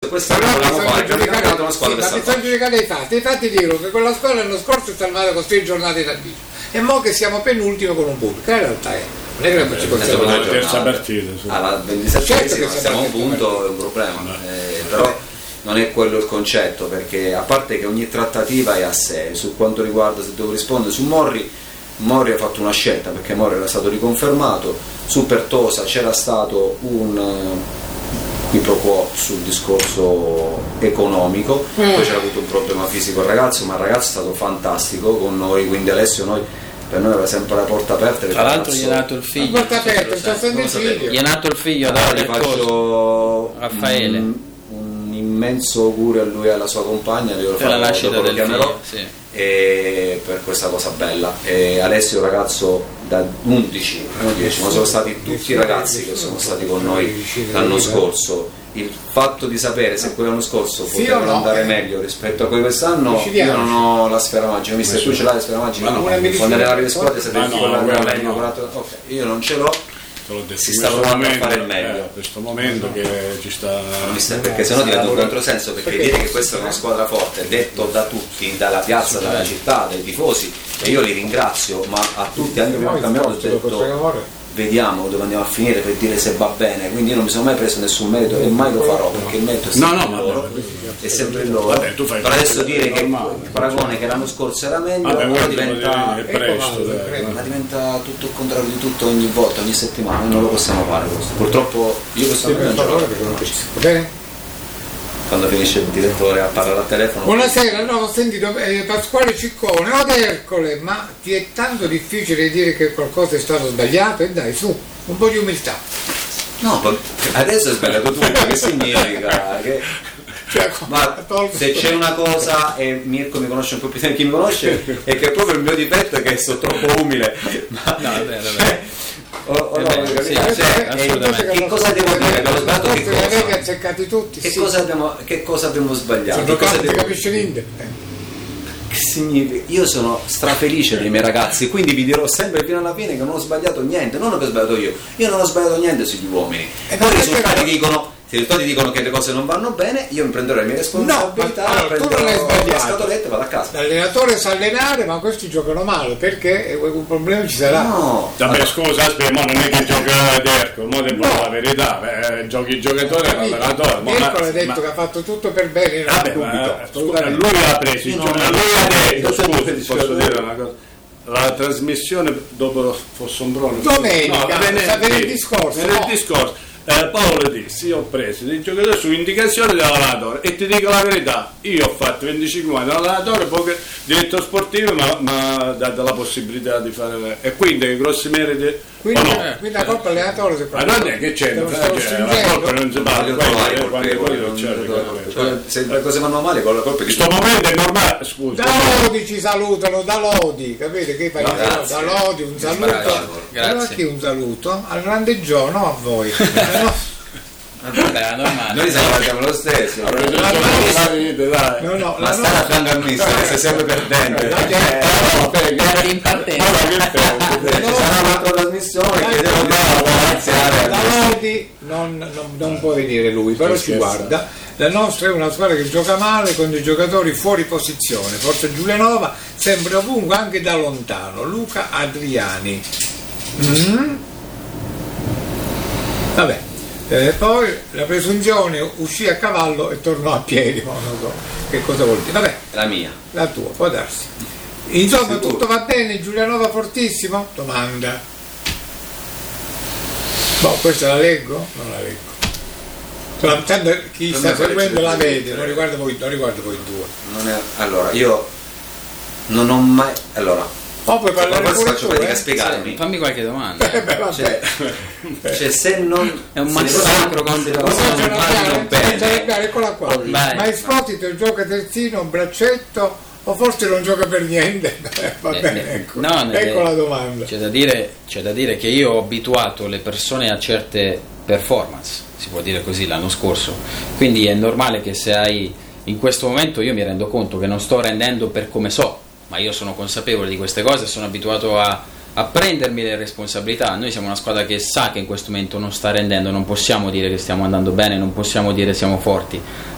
quest'anno volevamo fare praticamente una squadra per bisogna salvare. giudicare i fatti dicono che quella squadra l'anno scorso è salvata con 6 giornate d'avviso e mo che siamo penultimo con un punto, che in realtà è non è che non ci possiamo la giornata. terza partita. Alla Certo 27esima che siamo a un punto, è un problema, però non è quello il concetto, perché a parte che ogni trattativa è a sé. Su quanto riguarda, se devo rispondere su Morri ha fatto una scelta, perché Morri era stato riconfermato. Su Pertosa c'era stato un qui pro quo sul discorso economico, poi c'era avuto un problema fisico il ragazzo, ma il ragazzo è stato fantastico con noi, quindi Alessio per noi aveva sempre la porta aperta. Tra l'altro gli è nato il figlio. porta aperta, gli è nato il figlio, gli faccio Raffaele. un immenso augurio a lui e alla sua compagna, io lo Per la farò, nascita dopo lo del chiamerò, figlio, sì. e per questa cosa bella. E Alessio è un ragazzo da 11, non 10, ma sono stati tutti i ragazzi che sono stati con noi l'anno scorso. Il fatto di sapere se quell'anno scorso potevano andare meglio rispetto a quelli quest'anno, io non ho la sfera magica, visto che tu ce l'hai la sfera magica, quando le varie squadre se devi andare meglio, io non ce l'ho. Si sta provando a fare il meglio, questo momento che ci sta, perché sennò diventa un controsenso, perché dire che questa è una squadra forte detto da tutti, dalla piazza, dalla città, dai tifosi, e io li ringrazio, ma a tutti, anche prima cambiato, ho detto vediamo dove andiamo a finire per dire se va bene, quindi io non mi sono mai preso nessun merito e mai lo farò, perché il merito è sempre loro, è sempre loro. Vabbè, tu fai però adesso dire che il paragone che l'anno scorso era meglio, ora diventa ma diventa tutto il contrario di tutto ogni volta, ogni settimana, noi non lo possiamo fare questo. Purtroppo io questo non ce l'ho. bene? Quando finisce il direttore a parlare al telefono. Buonasera, no, ho sentito Pasquale Ciccone, Ercole, ma ti è tanto difficile dire che qualcosa è stato sbagliato? E dai, su, un po' di umiltà. No, adesso è sbagliato tutto, che significa? Ma se c'è una cosa, e Mirko mi conosce un po' più di chi mi conosce, è che proprio il mio difetto è che sono troppo umile. Ma no, è vero. Che cosa devo dire? Abbiamo sbagliato che cosa? Avete azzeccati tutti. Che cosa abbiamo sbagliato? Non capisce niente. Che significa? Io sono strafelice dei miei ragazzi, quindi vi dirò sempre fino alla fine che non ho sbagliato niente, non che ho sbagliato io non ho sbagliato niente sugli uomini. E poi i risultati dicono. Se i risultati dicono che le cose non vanno bene, io mi prenderò le mie responsabilità, prenderò le scatolette e vado a casa. L'allenatore sa allenare, ma questi giocano male, perché un problema ci sarà. No. Vabbè, scusa, aspetta, non è che gioca Derco, mo devo dire la verità, giochi il giocatore e l'allenatore. Derco ha detto che ha fatto tutto per bene, lui ha preso lui ha detto, scusa, posso dire una cosa. La trasmissione dopo Fossombrone domenica, sapete il discorso. Paolo disse, io ho preso dei giocatori su indicazione dell'allenatore e ti dico la verità, io ho fatto 25 anni dall'allenatore, poi diretto sportivo, ma dato la possibilità di fare e quindi grossi meriti. Quindi la colpa allenatore ma non è che c'è la colpa non si parla se le cose vanno male con la colpa in questo momento è normale. Scusa, da Lodi ci salutano, da Lodi, capite che fai? Da Lodi un saluto, grazie. Un saluto al grande Gio, no a voi. Vabbè, normale. Noi salutiamo lo stesso. No, ma sta lasciando al mister, sei sempre perdente. In partenza. Ci sarà un'altra trasmissione che devo ringraziare. Da Lodi non può venire lui, però ci guarda. La nostra è una squadra che gioca male con dei giocatori fuori posizione. Forse Giulianova sempre ovunque, anche da lontano. Luca Adriani. Vabbè. Poi la presunzione uscì a cavallo e tornò a piedi, ma non so che cosa vuol dire. Vabbè, la mia, la tua, può darsi. Insomma, tutto va bene, Giulianova fortissimo? Domanda. Questa la leggo? Non la leggo. Tanto chi sta seguendo la vede, non riguarda voi due. Allora, io non ho mai. Allora. Puoi parlare pure faccio fatica a spiegarmi. Fammi qualche domanda. Cioè se non è un massacro contro non bene. Eccola qua. Ma Esposito gioca terzino, braccetto o forse non gioca per niente? Va bene, ecco. Ecco la domanda. C'è da dire che io ho abituato le persone a certe performance, si può dire così, l'anno scorso. Quindi è normale che se hai in questo momento, io mi rendo conto che non sto rendendo per come so, ma io sono consapevole di queste cose, sono abituato a prendermi le responsabilità. Noi siamo una squadra che sa che in questo momento non sta rendendo, non possiamo dire che stiamo andando bene, non possiamo dire siamo forti,